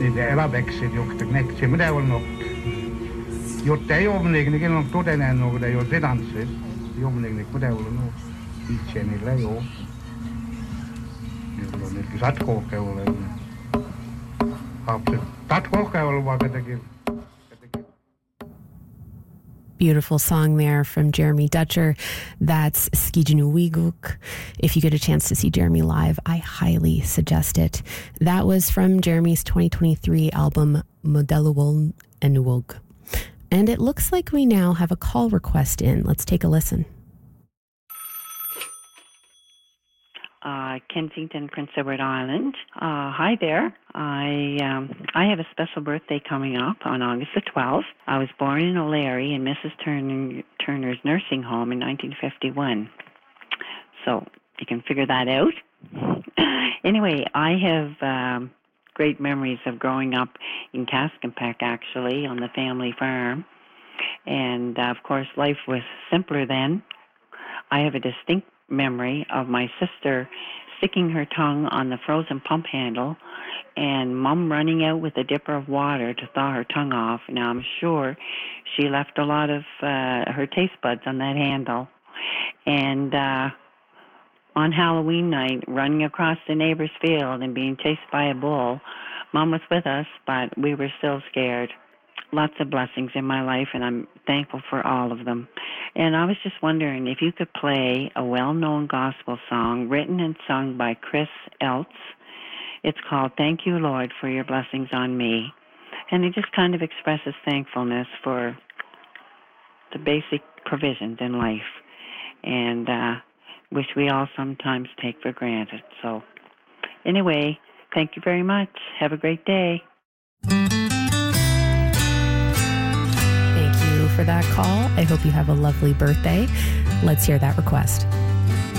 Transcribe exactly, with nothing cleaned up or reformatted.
niitä eläväksiä, jotka näkee, mitä on ollut. Jotta ei ole niitä, on todennäköinen, että ei ole sedanssi. Ei ole niitä, mitä on ollut. Itse niillä ei ole. Niillä on niitä satkohkeulle. Satkohkeulle vaan jotenkin. Beautiful song there from Jeremy Dutcher. That's Skijinuwiguk. If you get a chance to see Jeremy live, I highly suggest it. That was from Jeremy's twenty twenty-three album, Modeluwol Enuwog. And it looks like we now have a call request in. Let's take a listen. Uh, Kensington, Prince Edward Island. Uh, hi there. I um, I have a special birthday coming up on August the twelfth. I was born in O'Leary in Missus Turner, Turner's nursing home in nineteen fifty-one. So you can figure that out. Anyway, I have um, great memories of growing up in Caskenpeck, actually, on the family farm. And, uh, of course, life was simpler then. I have a distinct memory of my sister sticking her tongue on the frozen pump handle and Mum running out with a dipper of water to thaw her tongue off. Now, I'm sure she left a lot of uh, her taste buds on that handle. And uh, on Halloween night, running across the neighbor's field and being chased by a bull, Mum was with us, but we were still scared. Lots of blessings in my life, and I'm thankful for all of them. And I was just wondering if you could play a well-known gospel song written and sung by Chris Eltz. It's called Thank You, Lord, for Your Blessings on Me. And it just kind of expresses thankfulness for the basic provisions in life, and uh, which we all sometimes take for granted. So anyway, thank you very much. Have a great day. For that call. I hope you have a lovely birthday. Let's hear that request.